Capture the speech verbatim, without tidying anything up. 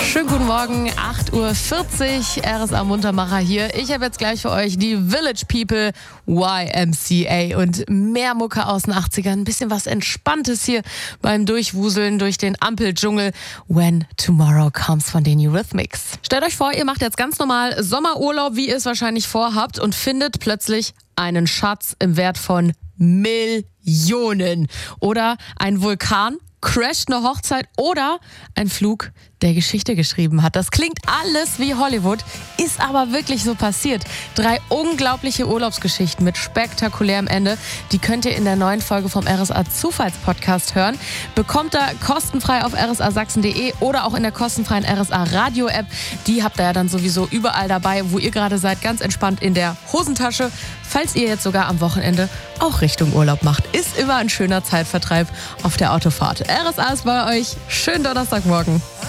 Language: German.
Schönen guten Morgen, acht Uhr vierzig, R S A Muntermacher hier. Ich habe jetzt gleich für euch die Village People Y M C A und mehr Mucke aus den achtzigern. Ein bisschen was Entspanntes hier beim Durchwuseln durch den Ampeldschungel. When Tomorrow Comes von den Eurythmics. Stellt euch vor, ihr macht jetzt ganz normal Sommerurlaub, wie ihr es wahrscheinlich vorhabt, und findet plötzlich einen Schatz im Wert von Millionen. Oder ein Vulkan, crasht eine Hochzeit oder ein Flug, der Geschichte geschrieben hat. Das klingt alles wie Hollywood, ist aber wirklich so passiert. Drei unglaubliche Urlaubsgeschichten mit spektakulärem Ende, die könnt ihr in der neuen Folge vom R S A Zufallspodcast hören. Bekommt ihr kostenfrei auf r s a sachsen punkt d e oder auch in der kostenfreien R S A Radio App. Die habt ihr ja dann sowieso überall dabei, wo ihr gerade seid, ganz entspannt in der Hosentasche. Falls ihr jetzt sogar am Wochenende auch Richtung Urlaub macht, ist immer ein schöner Zeitvertreib auf der Autofahrt. R S A ist bei euch. Schönen Donnerstagmorgen.